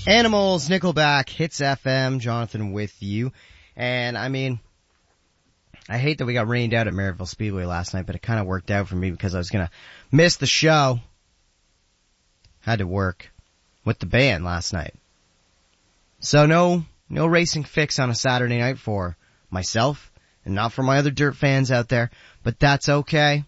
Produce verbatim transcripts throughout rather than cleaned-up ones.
Animals, Nickelback, Hits F M, Jonathan with you. And I mean, I hate that we got rained out at Maryville Speedway last night, but it kind of worked out for me because I was going to miss the show. Had to work with the band last night. So no, no racing fix on a Saturday night for myself and not for my other dirt fans out there, but that's okay.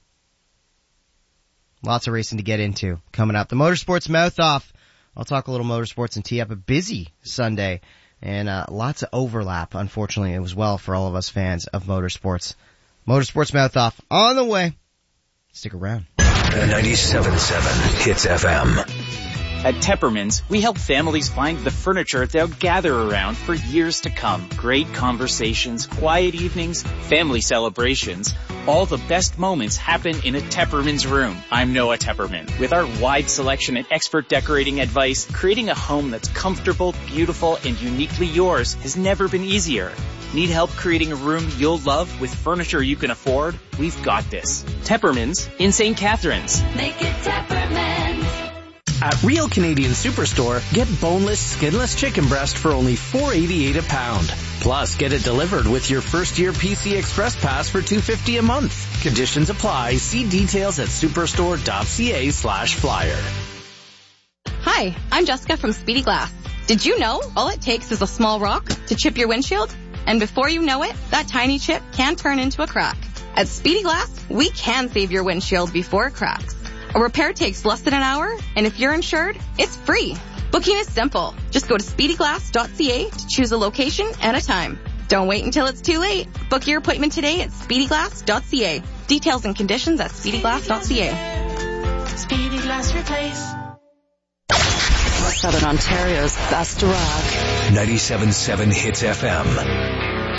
Lots of racing to get into coming up. The Motorsports Mouth Off. I'll talk a little motorsports and tee up a busy Sunday and uh, lots of overlap, unfortunately, as well for all of us fans of motorsports. Motorsports Mouth Off on the way. Stick around. ninety-seven point seven Hits F M. At Tepperman's, we help families find the furniture they'll gather around for years to come. Great conversations, quiet evenings, family celebrations. All the best moments happen in a Tepperman's room. I'm Noah Tepperman. With our wide selection and expert decorating advice, creating a home that's comfortable, beautiful, and uniquely yours has never been easier. Need help creating a room you'll love with furniture you can afford? We've got this. Tepperman's in Saint Catharines. Make it Tepperman's. At Real Canadian Superstore, get boneless, skinless chicken breast for only four eighty-eight a pound. Plus, get it delivered with your first-year P C Express Pass for two fifty a month. Conditions apply. See details at superstore.ca slash flyer. Hi, I'm Jessica from Speedy Glass. Did you know all it takes is a small rock to chip your windshield? And before you know it, that tiny chip can turn into a crack. At Speedy Glass, we can save your windshield before it cracks. A repair takes less than an hour, and if you're insured, it's free. Booking is simple. Just go to speedy glass dot c a to choose a location and a time. Don't wait until it's too late. Book your appointment today at speedy glass dot c a. Details and conditions at speedy glass dot c a. Speedy Glass Replace. Southern Ontario's best rock. ninety-seven point seven Hits F M.